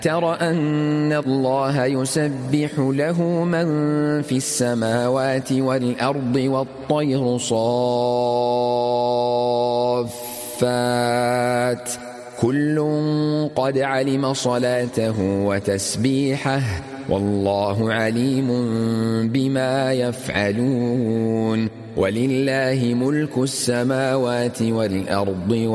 تر أن الله يسبح له من في السماوات والأرض والطير صافات كل قد علم صلاته وتسبيحه والله عليم بما يفعلون ولله ملك السماوات والأرض